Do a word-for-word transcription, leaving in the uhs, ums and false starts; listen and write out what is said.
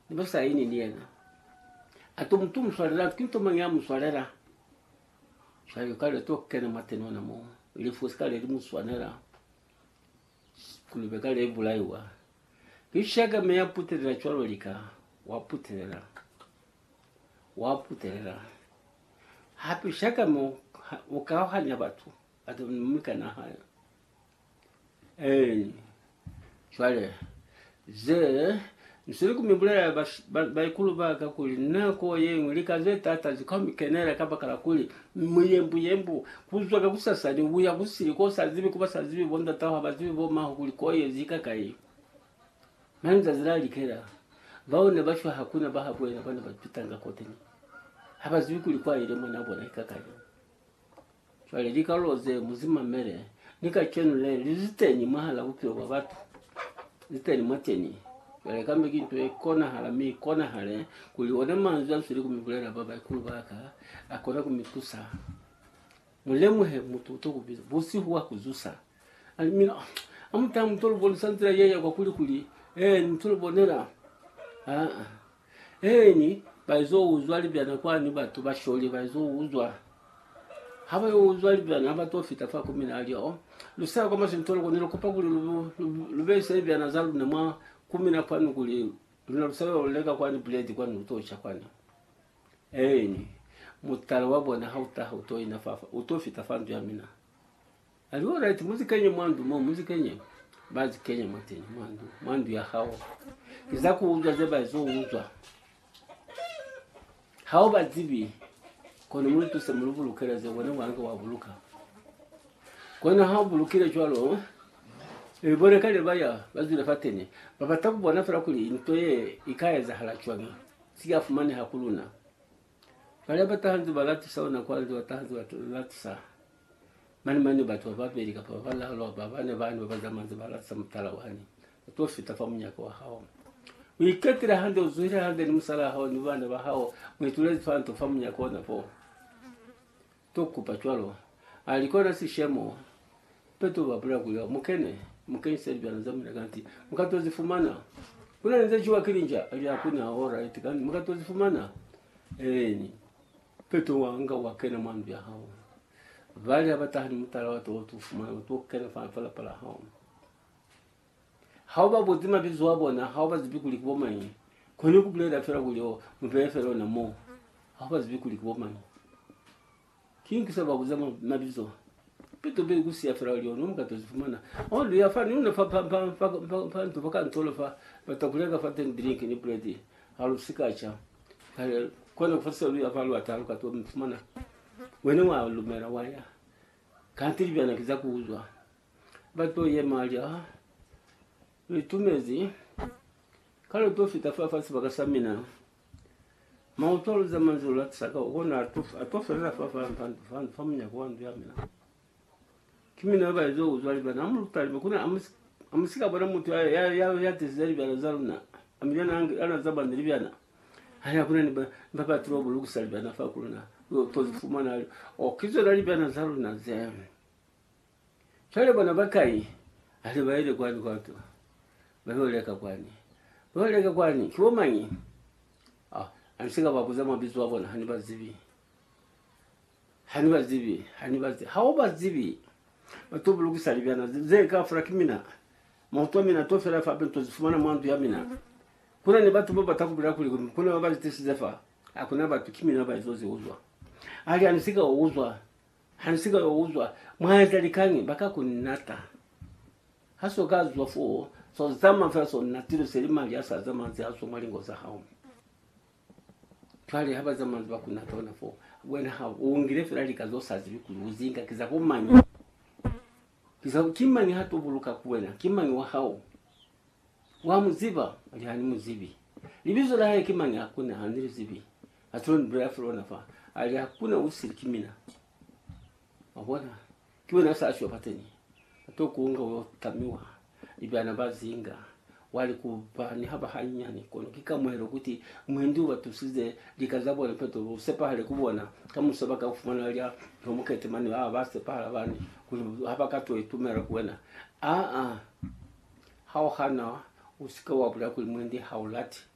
Nibasa ini niena. Atum tum swalera kinto manyamu swalera. Shayo kale to kena matenona mo. Ili fuskale limu swanera. Kulibekale ebulaiwa. Kishaga meya puterera chwalolika. Waputerera. Waputerera. Hapi shaka mo ukawa hali batu. Atum mika na haya. Eh. Chwale. Ze Nsiri kumibulera baikulu baka kuli nako yengu likaze tata zikomi kenera kaba karakuli muyembu yembu kuzwaga kusasa ni uya kusiri ko sazibi kuba sazibi bonda taho bazibi bo maho kuli koye zika kai manza zirali kera baone bashwa hakuna bahabwe na bana batutanga kote ni habazibi kuli kwa ile mwana bona ikakai twale likaloze muzima mere nika chenu le liziteni mahala upyo wa watu ziteni mateni Kale kambe kintu ekona halami kona hale kuliona manzi ansuri kumibulera baba ikulu baka akona kumitusa mulemu he mututo kubiza bosi huwa kuzusa alimina amuta mutolo bol santra yeye kwa kuli kuli eh mutolo bonera ah eh ni baizo uzwali bya nakwani batu basholi baizo uzwa haba yo uzwali bya naba to fitafa kumina alio lusaka kama sintolo konilo kupaguli lubese bya nazalu na mwa kumi na kwani kuli lunarusawe olega kwani blade kwani utosha kwani eh ni mutala wabona hauta hauto inafafa utofita fandu ya mina aliwo right muzika yenye mwandu mo muzika yenye bazi Kenya mateni mwandu mwandu ya hao kiza kuuzwa zeba zo uzwa hao bazibi kono muntu se muluvulukira ze wona wanga wabuluka kono hao bulukira chwalo e bore kale baya bazira fatene baba takubona fera kuli intoye ikaya za halachwanga siya fumane hakuluna kale batahanzu balati sauna kwanza watahanzu watatsa mani mani batu babeli kapa bala lo babane bani bazamanzi balati samtala wani to fita famunya kwa hao wikatira hande uzuri hande ni musala hao ni bana ba hao mwitulezi fanto famunya kwa na po to kupachwalo alikona si shemo peto babula kuyo mukene mukeni serbi anazamuna ganti mukatozi fumana kuna nze chiwa kilinja ali hakuna hora itikani mukatozi fumana eh ni peto wanga wakena mwandu ya hao vale abatahani mutala watu watu fumana watu kena fa fala pala hao hao babuzima bizwabona hao bazibikuli kubomanyi kone kubulera fera kulyo mupefero na mo hao bazibikuli kubomanyi kingi sababu zama mabizo Pito be gusi afra lyo no mka tozifumana ondo ya fa ni una fa pa pa pa pa to fa kan tolo fa batakulega fa ten drink ni bread halu sikacha kale kona fa se lu afalu atalu ka to mfumana wene wa lumera waya kantiri bya nakiza kuuzwa bato ye malya litumezi kale to fita fa fa sibaka samina mautolo za manzula tsaka ona atof atofera fa fa fa fa munya kwa ndu ya mina kimina bazo uzwali bana amutali kuna amusika bana mutu ya ya ya tezeri bana zaluna amilana ana zabandiri bana haya kuna ni baba trobo lukusali bana fa kuluna tozifumana o kizo dali bana zaluna ze chale bana bakai ali baile kwani kwatu baholeka kwani baholeka kwani kiwomanyi ah ansika babuzama bizo wabona hani bazibi hani bazibi hani bazibi hawo bazibi batubulu kusalibiana ze ka frakimina moto mina to fera fa bento zifumana mwandu ya mina kuna ni batu baba takubira kuli kuna baba zitisizefa akuna batu kimina bazoze uzwa ali anisika uzwa anisika uzwa mwaza likangi baka kuninata haso gazwa fo so zama faso natiro selima ya sa zama za aso malingo za hao twali haba zama bakunata ona fo wena ha ungire fera likazo sazibi kuluzinga kiza kumanyi Kisa kimanyi hato buluka kuwena, kimanyi wa hao. Wa muziba, ali hani muzibi. Libizo la hae kimanyi hakuna handiri zibi. Atron brefro nafa. Ali hakuna usiri kimina. Wabona. Kiwena sa asho pateni. Ato kuunga wa tamiwa. Ibiana bazinga. Wali kubani haba hanyani. Kono kika mwero kuti mwendu watusize likazabo na peto. Sepa hale kubona. Kamu sabaka kufumana alia. Komukete mani wa base pahala bani. Haba kato itumera kuwena a a hao hana usika wabula kulimwendi haulati